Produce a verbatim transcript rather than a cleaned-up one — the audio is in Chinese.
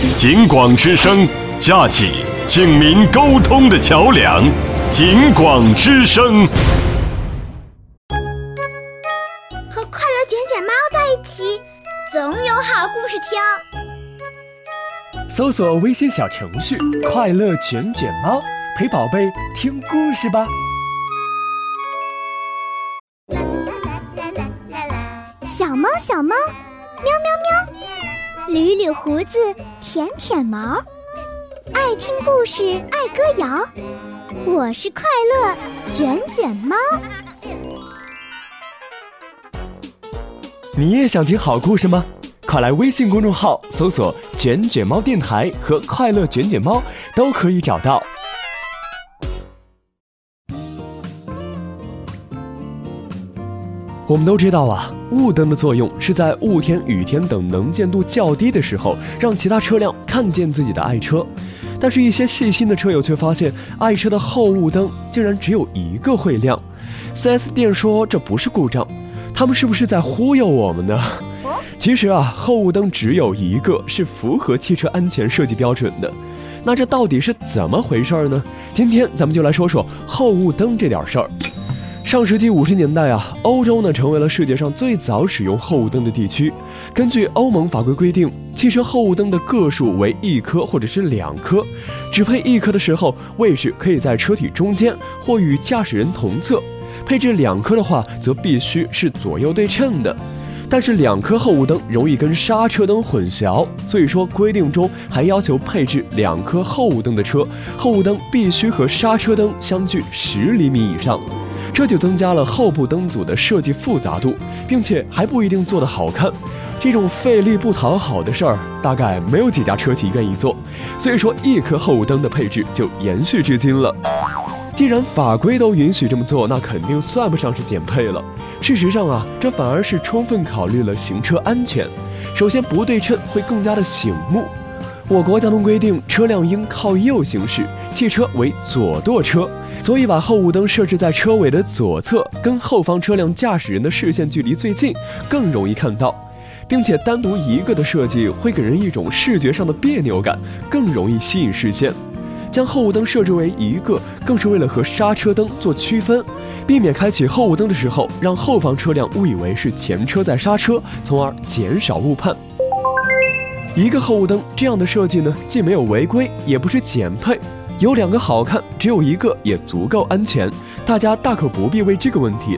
警广之声，架起警民沟通的桥梁。警广之声， 和快乐卷卷猫在一起，总有好故事听。 搜索微信小程序“快乐卷卷猫”，陪宝贝听故事吧。 小猫小猫，喵喵喵，捋捋胡子，舔舔毛，爱听故事，爱歌谣。我是快乐卷卷猫。 你也想听好故事吗？快来微信公众号搜索“卷卷猫电台”和“快乐卷卷猫”，都可以找到。我们都知道啊，雾灯的作用是在雾天、雨天等能见度较低的时候，让其他车辆看见自己的爱车。但是，一些细心的车友却发现，爱车的后雾灯竟然只有一个会亮。四 S 店说这不是故障，他们是不是在忽悠我们呢？其实啊，后雾灯只有一个，是符合汽车安全设计标准的。那这到底是怎么回事呢？今天咱们就来说说后雾灯这点事儿。上世纪五十年代啊，欧洲呢成为了世界上最早使用后雾灯的地区。根据欧盟法规规定，汽车后雾灯的个数为一颗或者是两颗。只配一颗的时候，位置可以在车体中间或与驾驶人同侧；配置两颗的话，则必须是左右对称的。但是两颗后雾灯容易跟刹车灯混淆，所以说规定中还要求配置两颗后雾灯的车，后雾灯必须和刹车灯相距十厘米以上。这就增加了后部灯组的设计复杂度，并且还不一定做得好看。这种费力不讨好的事儿，大概没有几家车企愿意做，所以说一颗后雾灯的配置就延续至今了。既然法规都允许这么做，那肯定算不上是减配了。事实上啊，这反而是充分考虑了行车安全。首先，不对称会更加的醒目。我国交通规定，车辆应靠右行驶，汽车为左舵车，所以把后雾灯设置在车尾的左侧，跟后方车辆驾驶人的视线距离最近，更容易看到。并且单独一个的设计会给人一种视觉上的别扭感，更容易吸引视线。将后雾灯设置为一个，更是为了和刹车灯做区分，避免开启后雾灯的时候让后方车辆误以为是前车在刹车，从而减少误判。一个后雾灯这样的设计呢，既没有违规，也不是减配，有两个好看，只有一个也足够安全。大家大可不必为这个问题